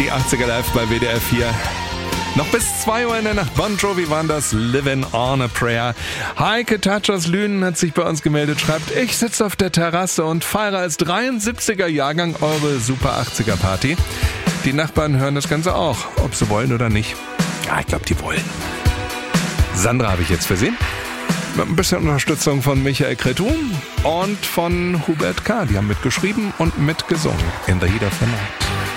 Die 80er live bei WDR 4. Noch bis 2 Uhr in der Nacht. Bon Jovi waren das, Living on a Prayer. Heike Tatsch aus Lünen hat sich bei uns gemeldet, schreibt, ich sitze auf der Terrasse und feiere als 73er Jahrgang eure Super 80er Party. Die Nachbarn hören das Ganze auch, ob sie wollen oder nicht. Ja, ich glaube, die wollen. Sandra habe ich jetzt für Sie. Mit ein bisschen Unterstützung von Michael Cretu und von Hubert K. Die haben mitgeschrieben und mitgesungen in The Heat of the Night.